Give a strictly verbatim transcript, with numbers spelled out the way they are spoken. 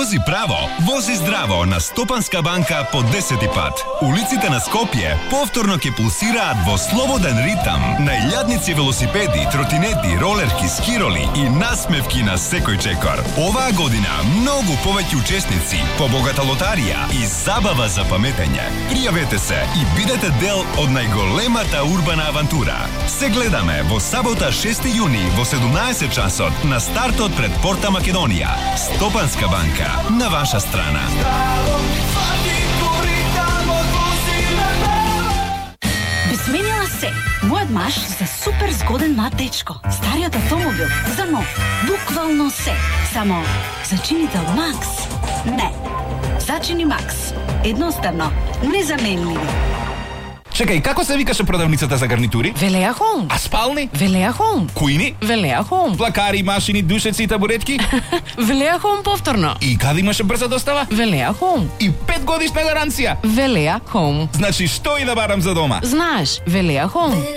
Вози право, вози здраво на Стопанска банка по десети пат. Улиците на Скопје повторно ќе пулсираат во слободен ритам. Најлјадници велосипеди, тротинети, ролерки, скироли и насмевки на секој чекор. Оваа година многу повеќе учесници, побогата лотарија и забава за паметење. Пријавете се и бидете дел од најголемата урбана авантура. Се гледаме во сабота шести јуни во седумнаесет часот на стартот пред Порта Македонија. Стопанска банка на ваша страна. Би сменила се. Мојот маж за супер згоден млад дечко. Стариот автомобил за нов. Буквално се. Само зачинител Макс. Не. Зачини Макс. Едноставно, незаменливи. Чекај, како се викаше продавницата за гарнитури? Велеа Хоум. А спални? Велеа Хоум. Кујни? Велеа Хоум. Плакари, машини, душеци и табуретки? Велеа Хоум повторно. И каде имаше брза достава? Велеа Хоум. И пет годишна гаранција. Велеа Хоум. Значи, што и да барам за дома? Знаеш, Велеа Хоум.